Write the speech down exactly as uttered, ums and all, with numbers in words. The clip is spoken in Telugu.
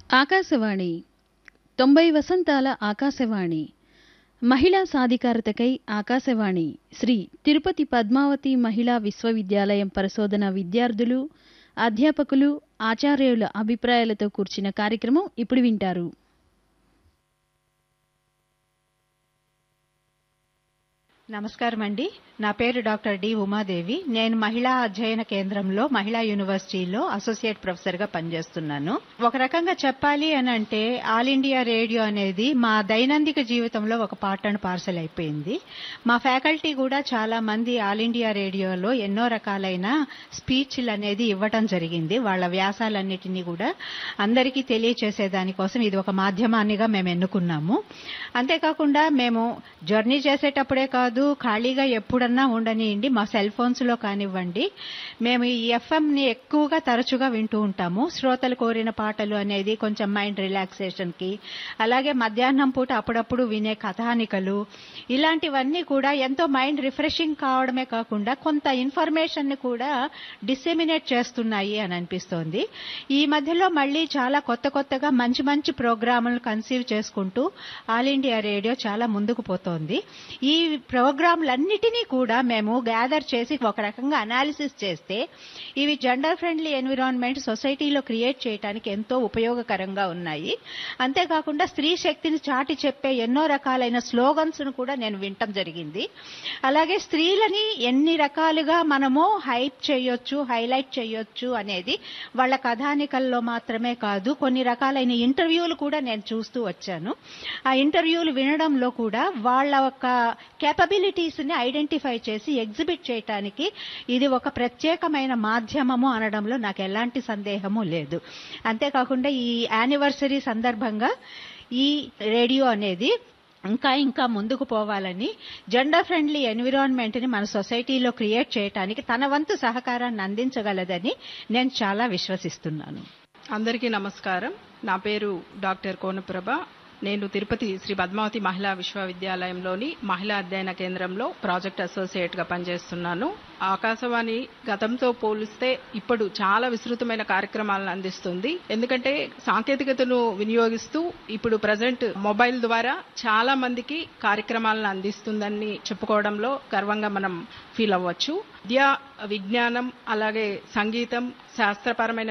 ఆకాశవాణి తొంభై వసంతాల ఆకాశవాణి మహిళా సాధికారతకై ఆకాశవాణి శ్రీ తిరుపతి పద్మావతి మహిళా విశ్వవిద్యాలయం పరిశోధన విద్యార్థులు, అధ్యాపకులు, ఆచార్యుల అభిప్రాయాలతో కూర్చిన కార్యక్రమం ఇప్పుడు వింటారు. నమస్కారం అండి. నా పేరు డాక్టర్ డి ఉమాదేవి. నేను మహిళా అధ్యయన కేంద్రంలో మహిళా యూనివర్సిటీలో అసోసియేట్ ప్రొఫెసర్గా పనిచేస్తున్నాను. ఒక రకంగా చెప్పాలి అని అంటే ఆల్ ఇండియా రేడియో అనేది మా దైనందిక జీవితంలో ఒక పార్ట్ అండ్ పార్సల్ అయిపోయింది. మా ఫ్యాకల్టీ కూడా చాలా మంది ఆల్ ఇండియా రేడియోలో ఎన్నో రకాలైన స్పీచ్లు అనేది ఇవ్వటం జరిగింది. వాళ్ళ వ్యాసాలన్నిటినీ కూడా అందరికీ తెలియచేసే దానికోసం ఇది ఒక మాధ్యమాన్నిగా మేము ఎన్నుకున్నాము. అంతేకాకుండా మేము జర్నీ చేసేటప్పుడే కాదు, ఖాళీగా ఎప్పుడన్నా ఉండనివ్వండి, మా సెల్ ఫోన్స్లో కానివ్వండి, మేము ఈ ఎఫ్ఎంని ఎక్కువగా తరచుగా వింటూ ఉంటాము. శ్రోతలు కోరిన పాటలు అనేది కొంచెం మైండ్ రిలాక్సేషన్కి, అలాగే మధ్యాహ్నం పూట అప్పుడప్పుడు వినే కథానికలు, ఇలాంటివన్నీ కూడా ఎంతో మైండ్ రిఫ్రెషింగ్ కావడమే కాకుండా కొంత ఇన్ఫర్మేషన్ని కూడా డిసెమినేట్ చేస్తున్నాయి అని అనిపిస్తోంది. ఈ మధ్యలో మళ్ళీ చాలా కొత్త కొత్తగా మంచి మంచి ప్రోగ్రాములను కన్సీవ్ చేసుకుంటూ ఆల్ ఇండియా రేడియో చాలా ముందుకు పోతోంది. ఈ ప్రోగ్రాంలన్నిటినీ కూడా మేము గ్యాదర్ చేసి ఒక రకంగా అనాలిసిస్ చేస్తే ఇవి జెండర్ ఫ్రెండ్లీ ఎన్విరాన్మెంట్ సొసైటీలో క్రియేట్ చేయడానికి ఎంతో ఉపయోగకరంగా ఉన్నాయి. అంతేకాకుండా స్త్రీ శక్తిని చాటి చెప్పే ఎన్నో రకాలైన స్లోగన్స్ను కూడా నేను వినటం జరిగింది. అలాగే స్త్రీలని ఎన్ని రకాలుగా మనము హైప్ చేయొచ్చు, హైలైట్ చేయొచ్చు అనేది వాళ్ళ కథానికల్లో మాత్రమే కాదు, కొన్ని రకాలైన ఇంటర్వ్యూలు కూడా నేను చూస్తూ వచ్చాను. ఆ ఇంటర్వ్యూలు వినడంలో కూడా వాళ్ళ ఒక కేపబిలిటీస్ ని ఐడెంటిఫై చేసి ఎగ్జిబిట్ చేయడానికి ఇది ఒక ప్రత్యేకమైన మాధ్యమము అనడంలో నాకు ఎలాంటి సందేహము లేదు. అంతేకాకుండా ఈ యానివర్సరీ సందర్భంగా ఈ రేడియో అనేది ఇంకా ఇంకా ముందుకు పోవాలని, జెండర్ ఫ్రెండ్లీ ఎన్విరాన్మెంట్ని మన సొసైటీలో క్రియేట్ చేయడానికి తన వంతు సహకారాన్ని అందించగలదని నేను చాలా విశ్వసిస్తున్నాను. అందరికీ నమస్కారం. నా పేరు డాక్టర్ కోనప్రభ. నేను తిరుపతి శ్రీ పద్మావతి మహిళా విశ్వవిద్యాలయంలోని మహిళా అధ్యయన కేంద్రంలో ప్రాజెక్ట్ అసోసియేట్గా పనిచేస్తున్నాను. ఆకాశవాణి గతంతో పోలిస్తే ఇప్పుడు చాలా విస్తృతమైన కార్యక్రమాలను అందిస్తుంది. ఎందుకంటే సాంకేతికతను వినియోగిస్తూ ఇప్పుడు ప్రజెంట్ మొబైల్ ద్వారా చాలా మందికి కార్యక్రమాలను అందిస్తుందని చెప్పుకోవడంలో గర్వంగా మనం ఫీల్ అవ్వచ్చు. విద్య, విజ్ఞానం, అలాగే సంగీతం, శాస్త్రపరమైన